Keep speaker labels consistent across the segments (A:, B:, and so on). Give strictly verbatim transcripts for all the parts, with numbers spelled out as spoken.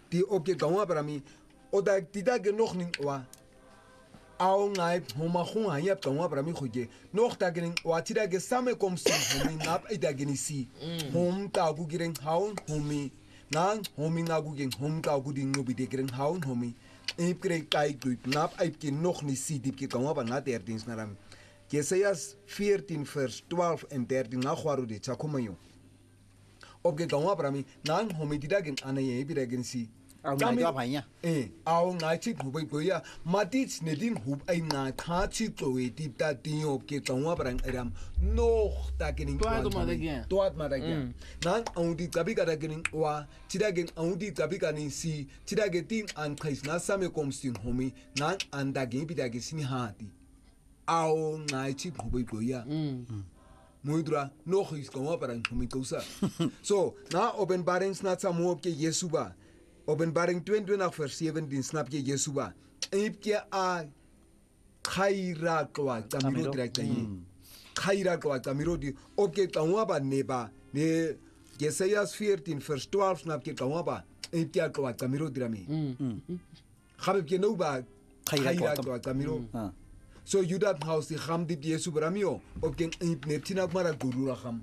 A: die op je gawa para mi oda tida ge nog ning wa au ngai homa khunga yap gawa para mi khoje nog ta ge wa tida ge same kom si homi nap ida ge ni si hom ta gu giren haun homi nang homi na gu gen hom ta gu ding no bi de giren haun homi ip kre kai gu nap ip ke nog ni si dip ke gawa ba na dertien snaram Jesajas veertien vers twaalf en dertien na khwaru de chakumayo op ge gawa para mi nang homi tida gen anaye bi de gen si
B: Au ngai cho phải nha.
A: Eh, au ngai chi hu bai boya, matit ne din hu ai na tha chi to e tip ta tin op ke tongwa brang eram no ta kening
C: Tuat ma da gyan.
A: tuat ma da gyan nan au di kabi ka da kening wa chida gen au di kabi ka ni si chida ge tin an khais na same kom sin homi nan an da gen bi da ge sin ha ti au ngai chi hu bai boya Moedra nog is kom brang homi kosa so na openbarings na sa mo op ke Yesuba Openbaring tweeëntwintig vers zeventien snap je Yeshua. Heb je a khaira kwa tamiro direct yi. Khaira kwa tamiro di op ke tawaba neba ne Jesajas veertien vers twaalf snap je tawaba. Heb je kwa tamiro dirami. Heb je nou ba khaira kwa tamiro. So Judat house die kham di Yesu bramio op ke ip ne tina mara guru kham.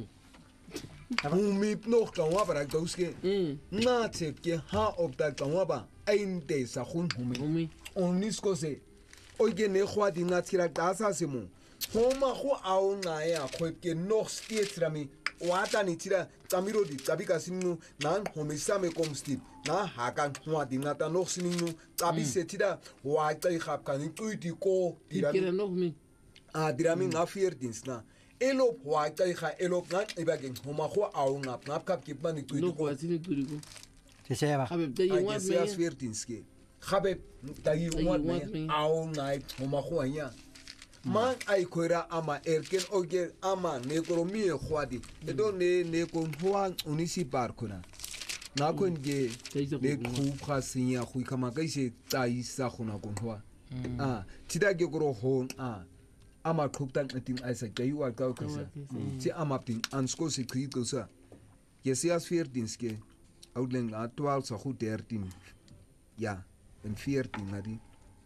A: Hoe meep nog kan wabra gauske na tepke ha op da kan waba einde sa khun humi onisko se oige ne khwa di na tira dasa semo homa khu au na ya khweke nog steeds rami wata ni tira tamiro di tabika sinu nan homi same kom stip na hakan khwa di na ta nog sinu tabi se tira wa tai khap kan tuiti ko
C: Kira nog mi.
A: ah dirami na veertien na elop wa kai kha elop na ibagin homa kho au ngap ngap kap ki bani tu
C: No ko asini turigo.
B: Se se va.
C: Habib da
A: ai
C: yewat
A: se as
C: me.
A: veertien ske khabe tayi wat me au ngai homa kho anya man ai koira ama erken oge ama ne koromi khwadi edo ne ne kon huan unisi par kuna na kon ge ne khu khasin ya khu kama kai se tai sa khuna kon hwa ah tida ge gro hon ah ama khuktan ating aisa kayu al ka kasa ti ama ting ansko se kri kosa Jesajas veertien ske outlen la twaalf sa goed dertien ja en veertien na di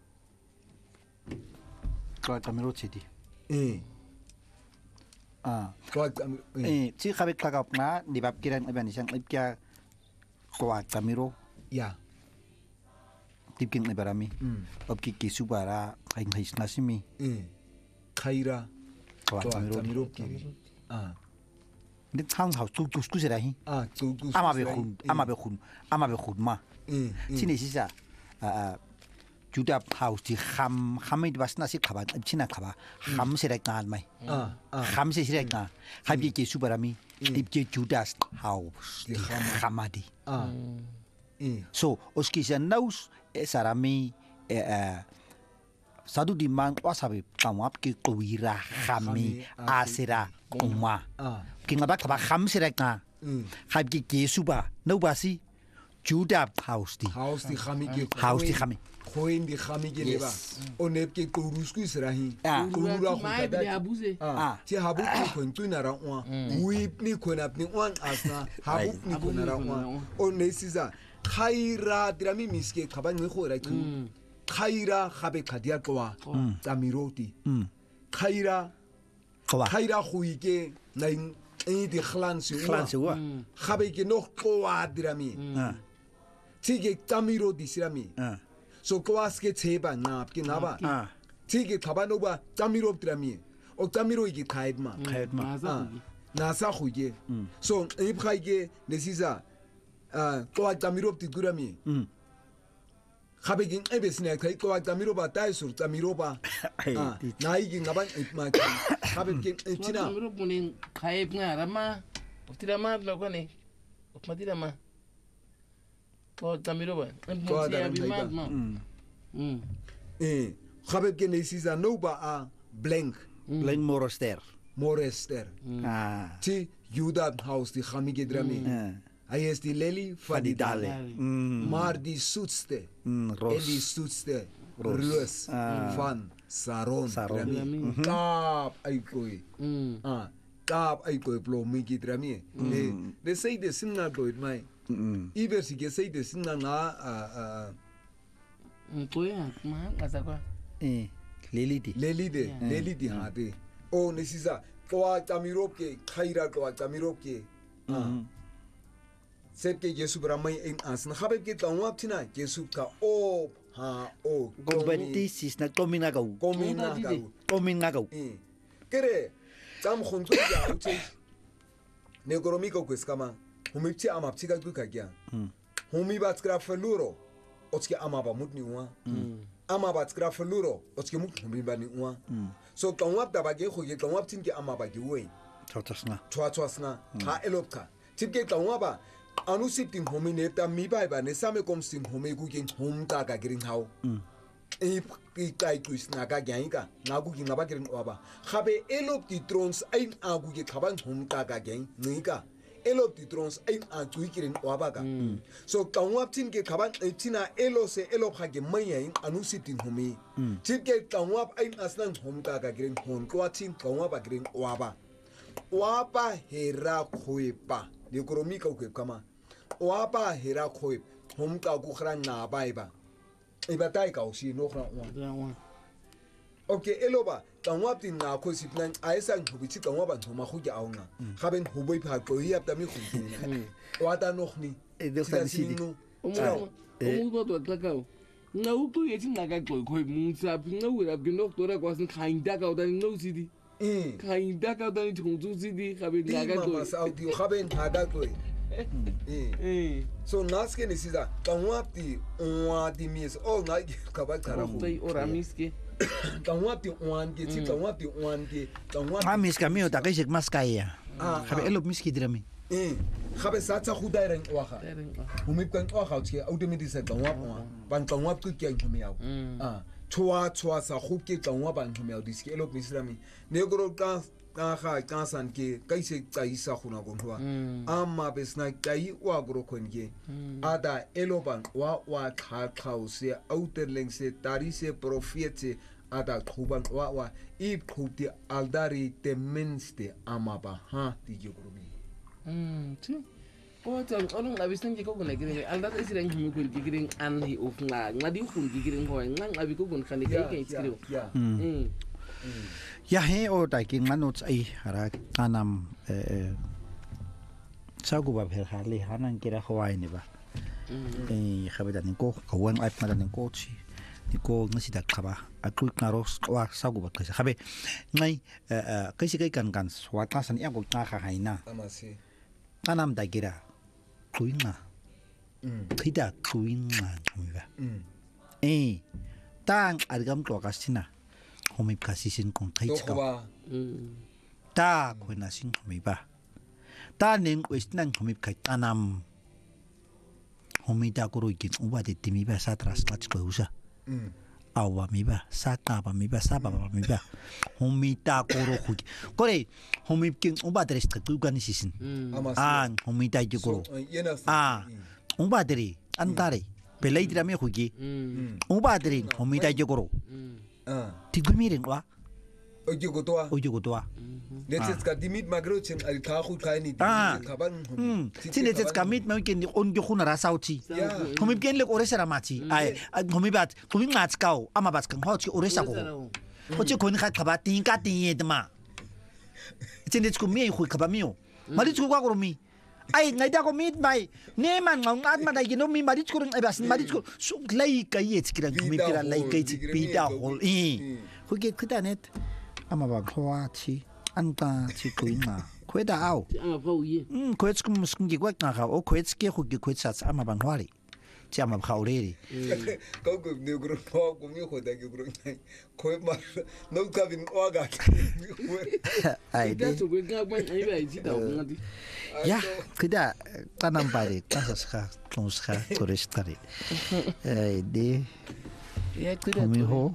B: Kwa tamiro chiti.
A: eh
B: Ah.
A: kwa
B: Eh, si khabit tagap na di bab kiran iban isang ipkya kwa tamiro
A: ja
B: tipkin ibarami. Op ki kisubara kain hais nasimi.
A: eh khaira
B: Kwa
A: kwa
B: tamiro.
A: tamiro ki ah
B: Ni tang hau tu tu tu serahi.
A: ah tu tu
B: Ama be khun, ama be khun, ama be khun ma.
A: eh
B: Sini sisa ah Juda house di kham khamai bas na si khaba china khaba kham se rak nan mai.
A: ah ah
B: Kham se rak na. Khabi ki subarami. Tip ke Judas house di
A: kham-
B: khamadi.
A: ah eh
B: So, os ki sa naus e sarami e sadu di man wasabi kamap ki kuwira khami asira kuma.
A: ah
B: Ki ngaba khaba kham se rak na.
A: mm
B: Khab ki ke suba no basi Juda house di.
A: house di khami ki
B: House di khami.
A: khoin di khami ki leba onep ke kurusku srahi
B: Ah.
A: kurura
C: Mai be abuze.
A: ah ti habu ni kon tu na ra wa wip ni kon ap ni wan asna habu ni kon na ra wa o ne siza khaira dirami miske khaban ni khora ki khaira khabe khadia kwa tamiroti
B: Mm.
A: khaira
B: Kwa.
A: khaira khuike nain e di khlan si
B: Khlan se wa.
A: khabe ke no kwa dirami
B: Ah.
A: tige tamiroti sirami
B: Ah.
A: so kwaas ke cheba nap ke naba
B: Ah.
A: tige thabanoba tamirop dirami o tamiro igi khaidma
B: Khayat ma.
C: Maza.
A: nasa khuye so ibkhaige nesiza ah kwa tamirop ti durami
B: Mm.
A: khabe gin ebesine khai kwa tamiro ba tai sur tamiro ba ah nai gi ngaban ipma khabe gin china
C: China. Miro punin khaib nga rama. Utira ma lo ko ne. Utmatira ma. Ko tamiro ba.
A: Ko
C: Ko
A: da
C: abi ma.
A: ma.
B: Mm.
C: Mm.
A: eh khabe gin nesiza no ba a blank
B: Len moroster.
A: morester
B: Ah.
A: ti juda house di khamige drami
B: Ah.
A: Hij is die Lely van die
B: Dale.
A: Dale.
B: Mm.
A: Maar die zoetste.
B: Mm,
A: En
B: Ros.
A: die zoetste.
B: Roos.
A: Roos.
B: Ah.
A: Van Saron.
B: Saron.
A: Drami. Kaap aikoi.
C: Mm.
A: Ah. Kaap aikoi plo miki drami. De de sei de sinna doit mai. ibe sike sayide singa nga
C: Ngoya mahanga zakwa.
B: Eh, lelidi.
A: lelide lelidi hade o nesisa kwa tamiropke khaira kwa tamiropke sepke Jesu bramai en asna khabe ke tawap thina Jesu ka o ha o
B: Competitis na komina go.
A: komina ka
B: Komina go.
A: eh kere tam khonzo ya uche negoromiko kweskama humipti amapti ka kukagya humi batskra feluro otske amaba mutni wa amaba tskra feluro otske mut humba ni wa so tawap da bage khu ke tawap tin ke amaba ke we
B: Totasna.
A: twa twasna ha elopka tipke tawaba anu sipting humi ne ta mi bai ba ne same kom sting humi ku ke hum ta ka girin hawo e i kai twis na ka gyanka na ku ki ngaba girin waba khabe elop ti trons ain agu ke khaban hum ta ka gyan nika elop ti trons ain a tu kirin waba ka so tawap tin ke khaban tina elo se elop ha ke mayin anu sipting humi tipke tawap ain asnan hum ta ka girin hon kwa tin tawap girin waba wapa hera khoepa lekoromika o kama wapa hera khoep homka ku khran na baiba iba tai ka o si no khran wa okay eloba tanwap tin na ko sipnan aisa ngubiti tanwaba thoma khu ja aunga khaben huboi pha ko yap tami khu ni wata nokhni
B: E de fansidi.
C: Omo omo to tlakao. Na uku yeti naga koy koy munsa pinga wira bino tora kwasin khainda ka udan no sidi.
A: eh
C: Khainda ka udan chungzu sidi khabe naga
A: naga
C: koy.
A: ko saudi khaben haga ko eh
C: Eh.
A: so naske ni sida tanwap ti wa di mis o na ka ba kara khu
C: Tai ora miske.
A: tanwap ti wan ke ti tanwap ti wan ke tanwap
B: Ah, mis camio ta kaisek maskaya.
A: Ah,
B: Khabe elop miski drami.
A: eh khabe sa tsa khu dairen wa kha
C: Tering.
A: humip kan wa kha tske automatic sa tanwap wa ban tanwap ku ke ngumi yaw ah chwa chwa sa khu ke tanwap ban ngumi yaw diski elop misrami ne gro ka ka kha ka san ke kaise tsaisa khuna go thwa amma besna kai wa gro kon ke ada eloban wa wa kha khause outerling se tari se profete ada khuban wa wa i khuti aldari te minste amaba ha ti jogro
C: Mm, tu. Oh, tang olong abi sanje ko guna giring. Alda ta sirang himi ko giring an hi of nga. Ngadi kun giring ho. Ngang abi ko gun khani kai kai skriu.
A: ya
C: Mm.
B: Ya he o ta ki nganots ai hara kanam eh sagu ba bher hali hanan kira khwai ni ba. Eh khabe dan ko kawan ai pa dan ko chi. Ni ko ngasi da khaba aku ngaros wa sagu ba khabe khabe ngai eh kaisi kai kan kan swat kasan ya ko nga kha haina.
A: amasi
B: Kanam da gira. Kuinga.
A: mm
B: Khida kuinga ngwa.
A: mm
B: Eh tang argam to kasina. Homip kasisin kong
A: to
B: kaitska.
A: ba
C: Mm.
B: Ta kwena sing homiba. Ta ning westnang homip kai tanam. Homita kuruikin uba de timiba sa tras tlach usa.
A: mm
B: Awa miba sa kaba miba sa baba miba. Homita kuru huki. Kore homip king uba tres tkugan sisin.
C: Mm.
A: amasi
B: Ang homita jukuru.
A: yena
B: Ah. Uba deri antare. Pelai drame huki.
C: Mm.
B: Uba deri homita jukuru.
C: Mm.
A: ah
B: Tigmiring wa
A: oje go to
B: ojo gotoa.
A: let's ka dimit magrochen al ka khu kai ni
B: Ah.
A: kaban
B: Hmm. Sine tets kamit mau ken on ge khuna rasauti.
A: ya
B: Homip ken lek ore sera mati. Ai homibat homi ngats kau ama bat kan hot ore sa ko. Hoche kon khat khaba tin ka tin yedma. Sine tets ko mi khu khaba miyo. Mari tsu kwa ko mi. Ai ngai da ko mit mai. Ne man ngau at ma dai no mi mari tsu ko ai bas mari tsu su lai kai yet kira homi kira lai kai tsi pita hol. Eh. Hu ge khitanet ama ba khwa chi anta chi kuinga. Kweda au.
C: Ama pa uye.
B: 음, 코에츠 무슨 게 quoi nga o 코에츠 ke hugi koetsa ama bangwari. Ti ama khaureri.
A: ko ko ne gro ko ko mi ho da ge gro nai ko ma no ka bin o ga
B: Ai
C: Da
B: de.
C: to gwe ga ban ai ba ji da ngadi.
B: Ya, kida tanam pare, tasas kha, tons kha, torestari. Ai de.
C: Ya kuda.
B: Homi ho.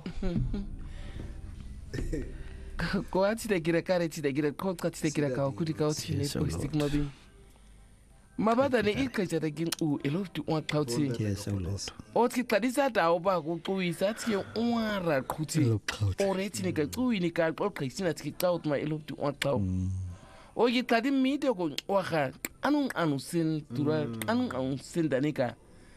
C: Ko ati da gira kare ti da gira ko ka ti da gira ka ku di ka ti ne
B: Yes, oh
C: politik ma bi. Ma ba da ne ilka ja da gin u elof ti on ka ti.
B: Yes, oh Lord.
C: O ti kadisa da o ba ko ku isa ti on ra ku ti.
B: Elof ka ti.
C: O re ti ne ka ku ni ka ko ka sina ti ka ma elof ti on ka. o ke qadi mmite ko wa ga anong anu sen tura anong anu sen danika